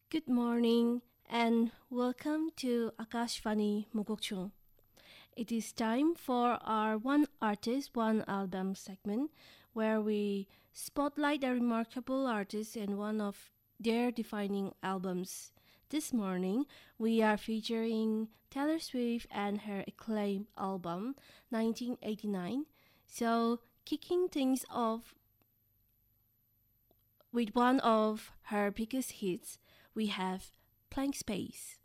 Good morning and welcome to Akashvani Mugokchung. It is time for our One Artist, One Album segment where we spotlight a remarkable artist and one of their defining albums. This morning, we are featuring Taylor Swift and her acclaimed album 1989. So, kicking things off with one of her biggest hits, we have Blank Space.